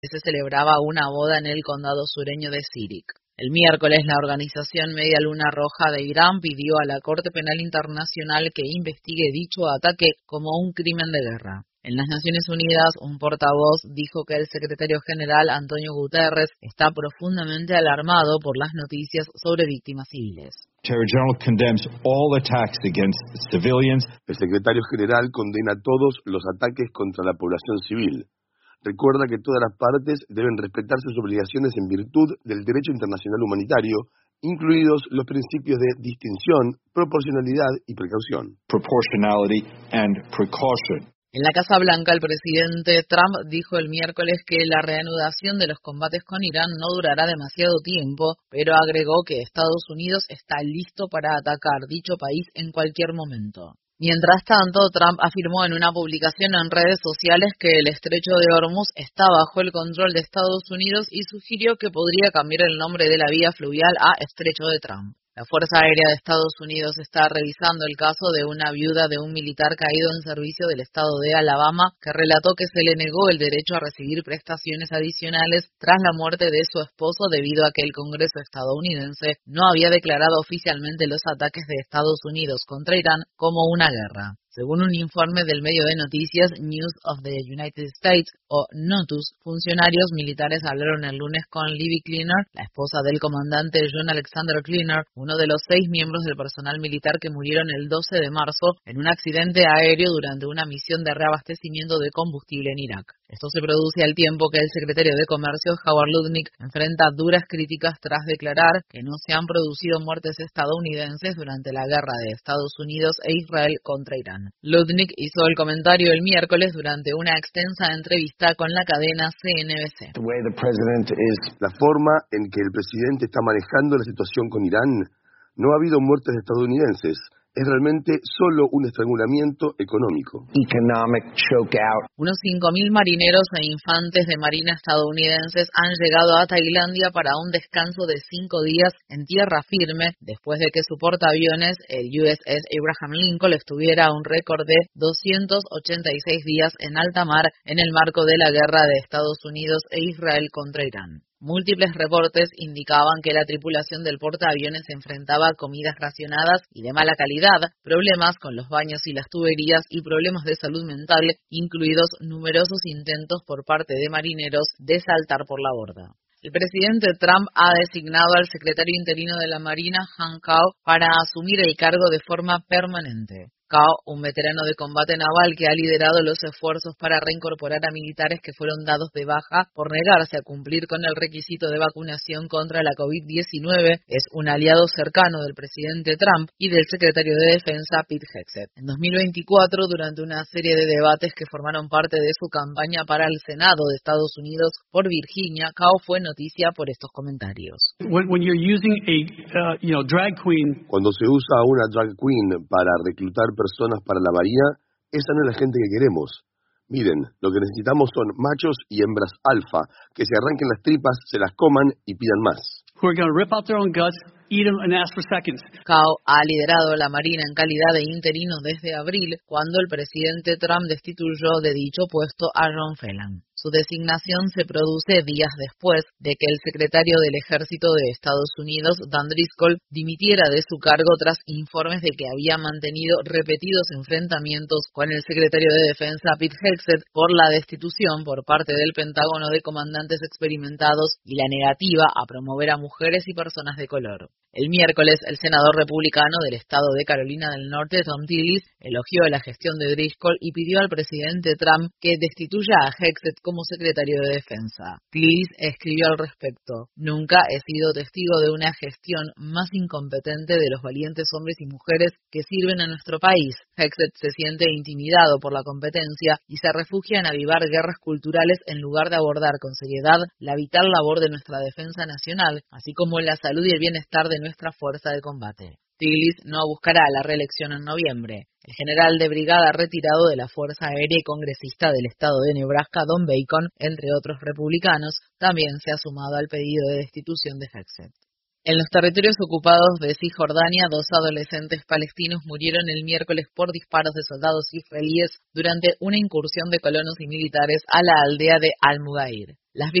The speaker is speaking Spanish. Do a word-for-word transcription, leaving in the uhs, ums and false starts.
se celebraba una boda en el condado sureño de Sirik. El miércoles, la organización Media Luna Roja de Irán pidió a la Corte Penal Internacional que investigue dicho ataque como un crimen de guerra. En las Naciones Unidas, un portavoz dijo que el secretario general Antonio Guterres está profundamente alarmado por las noticias sobre víctimas civiles. El secretario general condena todos los ataques contra la población civil. Recuerda que todas las partes deben respetar sus obligaciones en virtud del derecho internacional humanitario, incluidos los principios de distinción, proporcionalidad y precaución. Proportionality and precaution. En la Casa Blanca, el presidente Trump dijo el miércoles que la reanudación de los combates con Irán no durará demasiado tiempo, pero agregó que Estados Unidos está listo para atacar dicho país en cualquier momento. Mientras tanto, Trump afirmó en una publicación en redes sociales que el estrecho de Hormuz está bajo el control de Estados Unidos y sugirió que podría cambiar el nombre de la vía fluvial a Estrecho de Trump. La Fuerza Aérea de Estados Unidos está revisando el caso de una viuda de un militar caído en servicio del estado de Alabama que relató que se le negó el derecho a recibir prestaciones adicionales tras la muerte de su esposo debido a que el Congreso estadounidense no había declarado oficialmente los ataques de Estados Unidos contra Irán como una guerra. Según un informe del medio de noticias News of the United States, o NOTUS, funcionarios militares hablaron el lunes con Libby Cleaner, la esposa del comandante John Alexander Cleaner, uno de los seis miembros del personal militar que murieron el doce de marzo en un accidente aéreo durante una misión de reabastecimiento de combustible en Irak. Esto se produce al tiempo que el secretario de Comercio, Howard Lutnick, enfrenta duras críticas tras declarar que no se han producido muertes estadounidenses durante la guerra de Estados Unidos e Israel contra Irán. Lutnick hizo el comentario el miércoles durante una extensa entrevista con la cadena C N B C. La forma en que el presidente está manejando la situación con Irán, no ha habido muertes estadounidenses. Es realmente solo un estrangulamiento económico. Economic chokeout. Unos cinco mil marineros e infantes de marina estadounidenses han llegado a Tailandia para un descanso de cinco días en tierra firme después de que su portaaviones, el U S S Abraham Lincoln, estuviera a un récord de doscientos ochenta y seis días en alta mar en el marco de la guerra de Estados Unidos e Israel contra Irán. Múltiples reportes indicaban que la tripulación del portaaviones se enfrentaba a comidas racionadas y de mala calidad, problemas con los baños y las tuberías y problemas de salud mental, incluidos numerosos intentos por parte de marineros de saltar por la borda. El presidente Trump ha designado al secretario interino de la Marina, Han Cao, para asumir el cargo de forma permanente. Cao, un veterano de combate naval que ha liderado los esfuerzos para reincorporar a militares que fueron dados de baja por negarse a cumplir con el requisito de vacunación contra la COVID diecinueve, es un aliado cercano del presidente Trump y del secretario de Defensa Pete Hegseth. En dos mil veinticuatro, durante una serie de debates que formaron parte de su campaña para el Senado de Estados Unidos por Virginia, Cao fue noticia por estos comentarios. When, when you're using a, uh, you know, drag queen, Cuando se usa a una drag queen para reclutar personas para la marina, esa no es la gente que queremos. Miren, lo que necesitamos son machos y hembras alfa, que se arranquen las tripas, se las coman y pidan más. Who are going to rip out their own guts, eat them and ask for seconds. Cao ha liderado la Marina en calidad de interino desde abril, cuando el presidente Trump destituyó de dicho puesto a Ron Phelan. Su designación se produce días después de que el secretario del Ejército de Estados Unidos, Dan Driscoll, dimitiera de su cargo tras informes de que había mantenido repetidos enfrentamientos con el secretario de Defensa Pete Hegseth por la destitución por parte del Pentágono de comandantes experimentados y la negativa a promover a mujeres y personas de color. El miércoles, el senador republicano del estado de Carolina del Norte, Thom Tillis, elogió la gestión de Driscoll y pidió al presidente Trump que destituya a Hegseth como secretario de Defensa. Tillis escribió al respecto: "Nunca he sido testigo de una gestión más incompetente de los valientes hombres y mujeres que sirven a nuestro país. Hegseth se siente intimidado por la competencia y se refugia en avivar guerras culturales en lugar de abordar con seriedad la vital labor de nuestra defensa nacional, así como la salud y el bienestar de nuestra fuerza de combate". Tillis no buscará la reelección en noviembre. El general de brigada retirado de la Fuerza Aérea y congresista del estado de Nebraska, Don Bacon, entre otros republicanos, también se ha sumado al pedido de destitución de Hegseth. En los territorios ocupados de Cisjordania, dos adolescentes palestinos murieron el miércoles por disparos de soldados israelíes durante una incursión de colonos y militares a la aldea de Al-Mughayr. Las